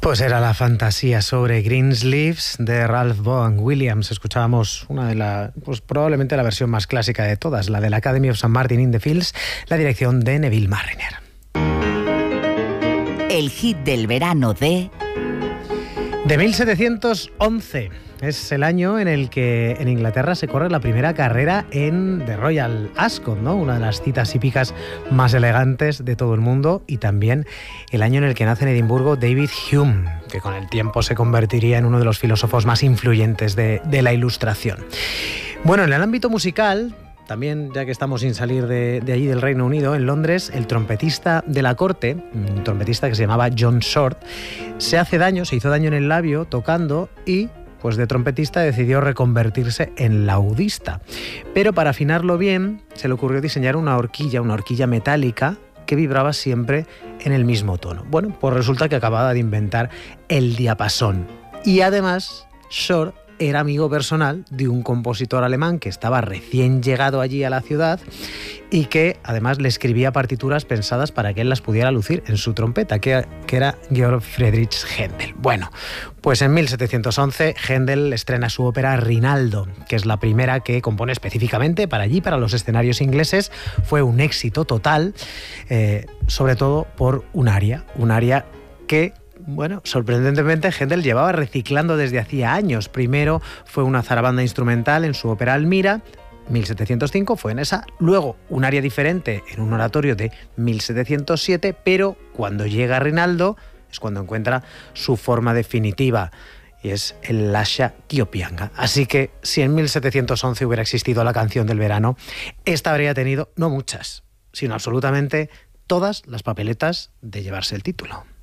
Pues era la fantasía sobre Greensleeves de Ralph Vaughan Williams. Escuchábamos probablemente la versión más clásica de todas, la de la Academy of St. Martin in the Fields, la dirección de Neville Marriner. El hit del verano de 1711. Es el año en el que en Inglaterra se corre la primera carrera en The Royal Ascot, ¿no? Una de las citas hípicas más elegantes de todo el mundo, y también el año en el que nace en Edimburgo David Hume, que con el tiempo se convertiría en uno de los filósofos más influyentes de la Ilustración. Bueno, en el ámbito musical, también, ya que estamos sin salir de allí del Reino Unido, en Londres, el trompetista de la corte, un trompetista que se llamaba John Short, se hizo daño en el labio tocando y, pues de trompetista, decidió reconvertirse en laudista. Pero para afinarlo bien, se le ocurrió diseñar una horquilla metálica que vibraba siempre en el mismo tono. Bueno, pues resulta que acababa de inventar el diapasón. Y además, Short era amigo personal de un compositor alemán que estaba recién llegado allí a la ciudad y que además le escribía partituras pensadas para que él las pudiera lucir en su trompeta, que era Georg Friedrich Händel. Bueno, pues en 1711 Händel estrena su ópera Rinaldo, que es la primera que compone específicamente para allí, para los escenarios ingleses. Fue un éxito total, sobre todo por un aria que, bueno, sorprendentemente Händel llevaba reciclando desde hacía años. Primero fue una zarabanda instrumental en su ópera Almira, 1705 fue en esa, luego un aria diferente en un oratorio de 1707, pero cuando llega Rinaldo es cuando encuentra su forma definitiva, y es el Lascia Chiopianga. Así que si en 1711 hubiera existido la canción del verano, esta habría tenido no muchas, sino absolutamente todas las papeletas de llevarse el título.